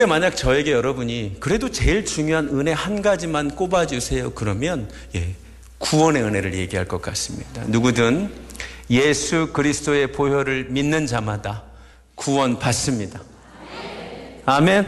만약 저에게 여러분이 그래도 제일 중요한 은혜 한 가지만 꼽아주세요 그러면 구원의 은혜를 얘기할 것 같습니다. 누구든 예수 그리스도의 보혈을 믿는 자마다 구원 받습니다. 아멘.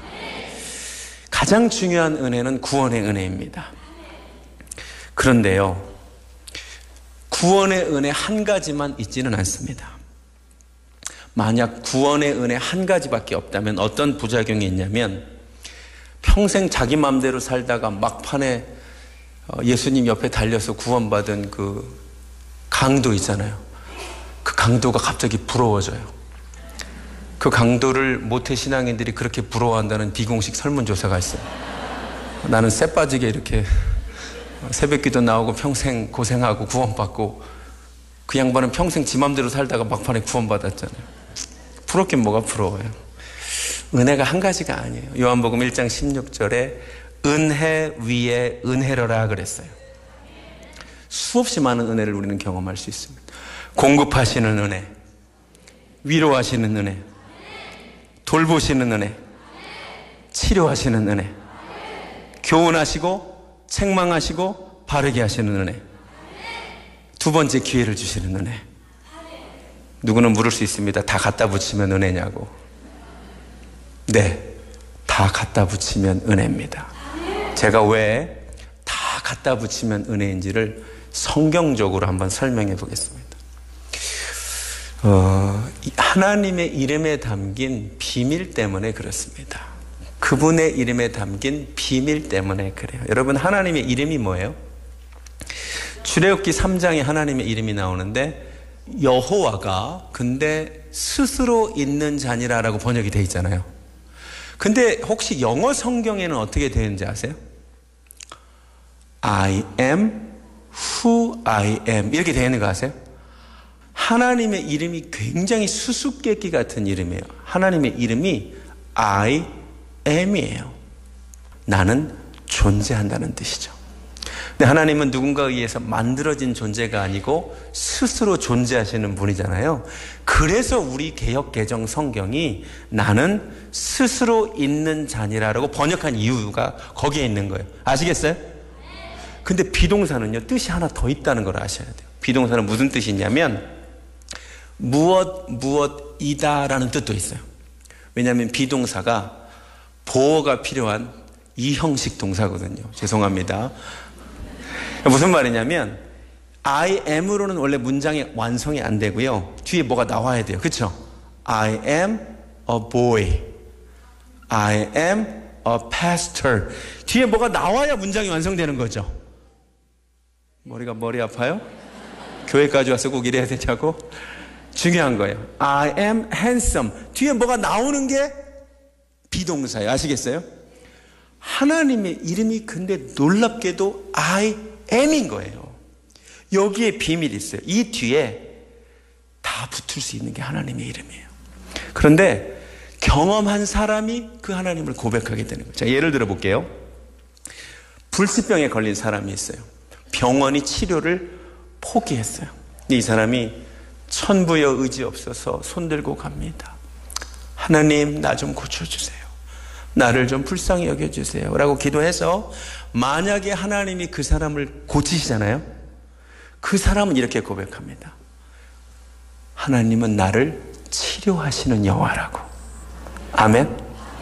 가장 중요한 은혜는 구원의 은혜입니다. 그런데요, 구원의 은혜 한 가지만 있지는 않습니다. 만약 구원의 은혜 한 가지밖에 없다면 어떤 부작용이 있냐면 평생 자기 마음대로 살다가 막판에 예수님 옆에 달려서 구원받은 그 강도 있잖아요. 그 강도가 갑자기 부러워져요. 그 강도를 모태신앙인들이 그렇게 부러워한다는 비공식 설문조사가 있어요. 나는 쎄 빠지게 이렇게 새벽기도 나오고 평생 고생하고 구원받고 그 양반은 평생 지 맘대로 살다가 막판에 구원받았잖아요. 부럽긴 뭐가 부러워요. 은혜가 한 가지가 아니에요. 요한복음 1장 16절에 은혜 위에 은혜로라 그랬어요. 수없이 많은 은혜를 우리는 경험할 수 있습니다. 공급하시는 은혜, 위로하시는 은혜, 돌보시는 은혜, 치료하시는 은혜, 교훈하시고 책망하시고 바르게 하시는 은혜, 두 번째 기회를 주시는 은혜. 누구는 물을 수 있습니다. 다 갖다 붙이면 은혜냐고. 네, 다 갖다 붙이면 은혜입니다. 제가 왜 다 갖다 붙이면 은혜인지를 성경적으로 한번 설명해 보겠습니다. 하나님의 이름에 담긴 비밀 때문에 그렇습니다. 그분의 이름에 담긴 비밀 때문에 그래요. 여러분, 하나님의 이름이 뭐예요? 출애굽기 3장에 하나님의 이름이 나오는데 여호와가 근데 스스로 있는 자니라라고 번역이 되어 있잖아요. 근데 혹시 영어 성경에는 어떻게 되는지 아세요? I am who I am 이렇게 되어 있는 거 아세요? 하나님의 이름이 굉장히 수수께끼 같은 이름이에요. 하나님의 이름이 I am이에요. 나는 존재한다는 뜻이죠. 근데 하나님은 누군가에 의해서 만들어진 존재가 아니고 스스로 존재하시는 분이잖아요. 그래서 우리 개역 개정 성경이 나는 스스로 있는 자니라라고 번역한 이유가 거기에 있는 거예요. 아시겠어요? 근데 비동사는요, 뜻이 하나 더 있다는 걸 아셔야 돼요. 비동사는 무슨 뜻이 있냐면 무엇이다라는 뜻도 있어요. 왜냐하면 비동사가 보어가 필요한 이형식 동사거든요. 죄송합니다. 무슨 말이냐면 I am으로는 원래 문장의 완성이 안 되고요. 뒤에 뭐가 나와야 돼요. 그렇죠? I am a boy. I am a pastor. 뒤에 뭐가 나와야 문장이 완성되는 거죠. 머리 아파요? 교회까지 와서 꼭 이래야 되냐고? 중요한 거예요. I am handsome. 뒤에 뭐가 나오는 게 비동사예요. 아시겠어요? 하나님의 이름이 근데 놀랍게도 I am인 거예요. 여기에 비밀이 있어요. 이 뒤에 다 붙을 수 있는 게 하나님의 이름이에요. 그런데 경험한 사람이 그 하나님을 고백하게 되는 거예요. 자, 예를 들어 볼게요. 불치병에 걸린 사람이 있어요. 병원이 치료를 포기했어요. 이 사람이 천부여 의지 없어서 손들고 갑니다. 하나님, 나 좀 고쳐주세요. 나를 좀 불쌍히 여겨주세요 라고 기도해서 만약에 하나님이 그 사람을 고치시잖아요. 그 사람은 이렇게 고백합니다. 하나님은 나를 치료하시는 여호와라고. 아멘.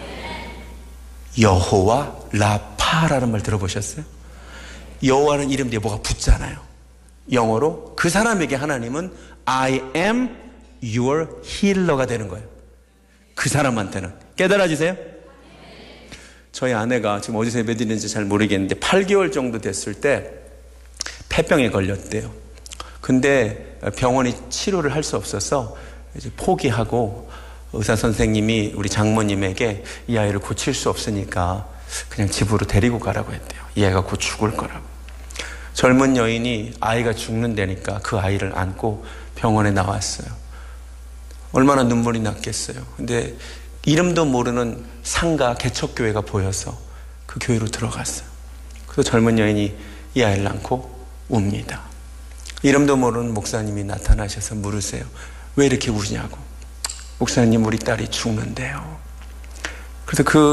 여호와 라파라는 말 들어보셨어요? 여호와는 이름 뒤에 뭐가 붙잖아요. 영어로 그 사람에게 하나님은 I am your healer가 되는 거예요. 그 사람한테는. 깨달아지세요? 저희 아내가 지금 어디서 예배드리는지 잘 모르겠는데 8개월 정도 됐을 때 폐병에 걸렸대요. 근데 병원이 치료를 할 수 없어서 이제 포기하고 의사 선생님이 우리 장모님에게 이 아이를 고칠 수 없으니까 그냥 집으로 데리고 가라고 했대요. 이 아이가 곧 죽을 거라고. 젊은 여인이 아이가 죽는다니까 그 아이를 안고 병원에 나왔어요. 얼마나 눈물이 났겠어요. 근데 이름도 모르는 상가 개척교회가 보여서 그 교회로 들어갔어요. 그래서 젊은 여인이 이 아이를 안고 웁니다. 이름도 모르는 목사님이 나타나셔서 물으세요. 왜 이렇게 우냐고. 목사님, 우리 딸이 죽는데요. 그래서 그